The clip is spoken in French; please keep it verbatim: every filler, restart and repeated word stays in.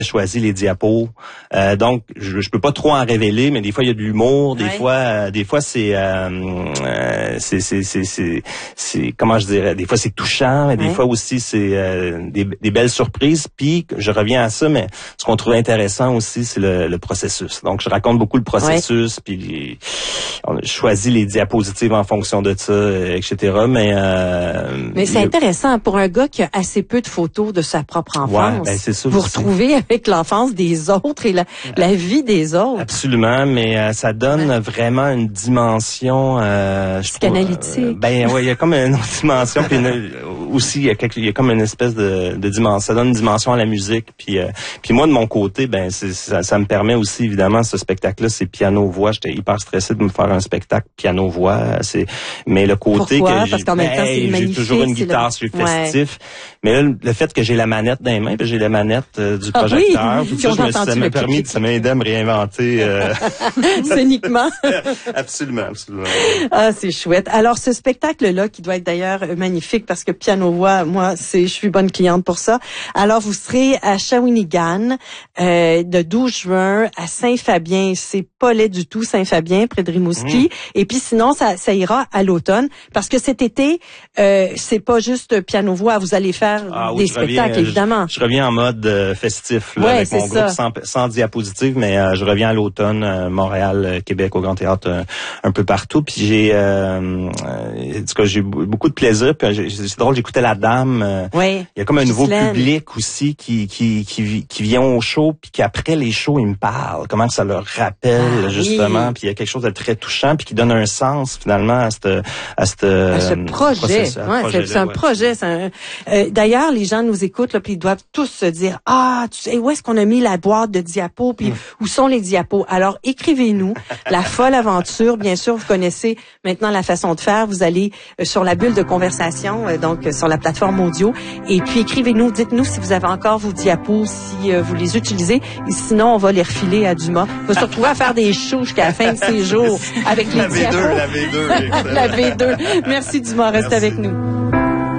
choisi les diapos. Euh, donc, je, je peux pas trop en révéler, mais des fois il y a de l'humour, des ouais. fois, euh, des fois c'est, euh, euh, c'est, c'est, c'est, c'est, c'est, comment je dirais, des fois c'est touchant, mais ouais. des fois aussi c'est euh, des, des belles surprises. Puis je reviens à ça, mais ce qu'on trouve intéressant aussi, c'est le, le processus. Donc, je raconte beaucoup le processus, ouais. puis on a choisi les diapositives en fonction de ça, et cetera. Mais euh, mais c'est a... intéressant pour un gars qui a assez peu de photos de sa propre enfance. Ouais, ben c'est ça vous aussi. Retrouver avec l'enfance des autres et la, la vie des autres. Absolument, mais euh, ça donne ouais. vraiment une dimension euh, psychanalytique. Euh, ben ouais, il y a comme une autre dimension, puis une, aussi il y a quelque, il y a comme une espèce de, de dimension. Ça donne une dimension à la musique, puis euh, puis moi de mon côté, ben c'est, ça, ça me permet aussi évidemment ce spectacle-là, c'est piano voix. J'étais hyper stressé de me faire un spectacle piano voix. C'est mais le côté Pourquoi? que Parce qu'en même temps, c'est hey, j'ai toujours une guitare, le... je suis festif. Ouais. Mais là, le fait que j'ai la manette dans les mains, puis j'ai la manette euh, du projecteur, ah oui, tout ça, je me, ça m'a permis, ça m'a aidé à me réinventer euh... scéniquement. absolument, absolument. Ah, c'est chouette. Alors, ce spectacle-là, qui doit être d'ailleurs magnifique, parce que piano voix, moi, c'est, je suis bonne cliente pour ça. Alors, vous serez à Shawinigan euh, de douze juin à Saint-Fabien. C'est pas laid du tout, Saint-Fabien, près de Rimouski. Mmh. Et puis sinon, ça, ça ira à l'automne, parce que cet été, euh, c'est pas juste piano voix. Vous allez faire ah, des oui, spectacles, reviens, évidemment. Je, je reviens en mode euh, festif là, ouais, avec mon ça. groupe sans, sans diapositive, mais euh, je reviens à l'automne, euh, Montréal, euh, Québec, au Grand Théâtre, euh, un peu partout. Puis j'ai, euh, euh, en tout cas, j'ai eu beaucoup de plaisir. Puis j'ai, c'est drôle, j'écoutais La Dame. Euh, ouais, il y a comme un nouveau Ghislaine. public aussi qui qui qui qui vient au show, puis qu'après les shows, ils me parlent. Comment ça leur rappelle ah, justement. Oui. Puis il y a quelque chose de très touchant, puis qui donne un sens finalement à cette à cette à ce projet. Ouais, projet c'est, c'est un ouais. projet. C'est un, euh, d'ailleurs, les gens nous écoutent, là, puis ils doivent tous se dire ah, tu sais, où est-ce qu'on a mis la boîte de diapos, puis mm. où sont les diapos. Alors écrivez-nous La Folle Aventure. Bien sûr, vous connaissez maintenant la façon de faire. Vous allez euh, sur la bulle de conversation, euh, donc euh, sur la plateforme audio, et puis écrivez-nous. Dites-nous si vous avez encore vos diapos, si euh, vous les utilisez. Et sinon, on va les refiler à Dumas. On va se retrouver à faire des shows jusqu'à la fin de ces jours avec les la diapos. V deux, la V deux, la V deux. Merci Dumas, reste Merci. avec nous.